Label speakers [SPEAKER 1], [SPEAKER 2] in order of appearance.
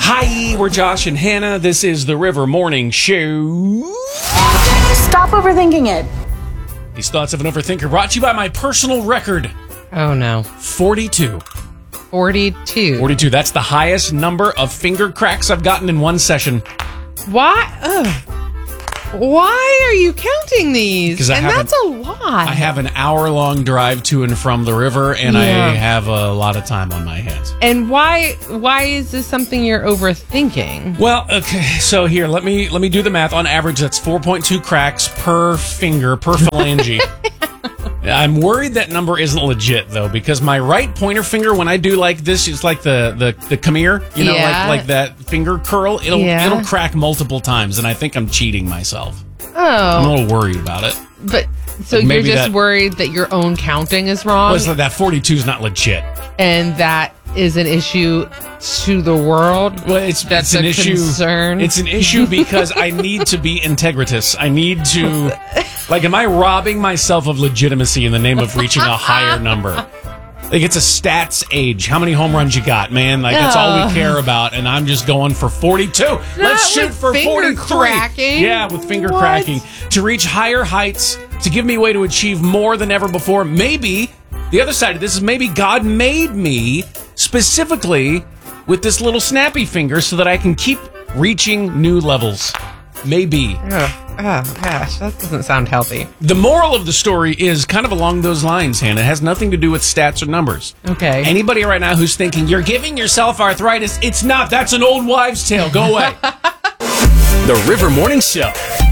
[SPEAKER 1] Hi, we're Josh and Hannah. This is the River Morning Show.
[SPEAKER 2] Stop overthinking it.
[SPEAKER 1] These thoughts of an overthinker brought to you by my personal record.
[SPEAKER 3] Oh, no.
[SPEAKER 1] 42.
[SPEAKER 3] 42.
[SPEAKER 1] 42. That's the highest number of finger cracks I've gotten in one session.
[SPEAKER 3] Why? Ugh. Why are you counting these?
[SPEAKER 1] 'Cause
[SPEAKER 3] that's a lot.
[SPEAKER 1] I have an hour-long drive to and from the river, and I have a lot of time on my hands.
[SPEAKER 3] And why is this something you're overthinking?
[SPEAKER 1] Well, okay, so here, let me do the math. On average, that's 4.2 cracks per finger, per phalange. I'm worried that number isn't legit, though, because my right pointer finger, when I do like this, it's like the come here, you know, like that finger curl, it'll crack multiple times, and I think I'm cheating myself.
[SPEAKER 3] Oh.
[SPEAKER 1] I'm a little worried about it.
[SPEAKER 3] But, so you're just worried that your own counting is wrong?
[SPEAKER 1] Well, it's like that 42 is not legit.
[SPEAKER 3] And that is an issue to the world?
[SPEAKER 1] Well, it's an issue.
[SPEAKER 3] Concern?
[SPEAKER 1] It's an issue because I need to be integritous. I need to... Like, am I robbing myself of legitimacy in the name of reaching a higher number? Like, it's a stats age. How many home runs you got, man? Like, that's all we care about, and I'm just going for 42. Let's shoot for 43.
[SPEAKER 3] Cracking?
[SPEAKER 1] Yeah, with finger cracking. To reach higher heights, to give me a way to achieve more than ever before. Maybe, the other side of this is maybe God made me specifically with this little snappy finger so that I can keep reaching new levels. Maybe.
[SPEAKER 3] Oh, gosh, that doesn't sound healthy.
[SPEAKER 1] The moral of the story is kind of along those lines, Hannah. It has nothing to do with stats or numbers.
[SPEAKER 3] Okay.
[SPEAKER 1] Anybody right now who's thinking, you're giving yourself arthritis, it's not. That's an old wives' tale. Go away.
[SPEAKER 4] The River Morning Show.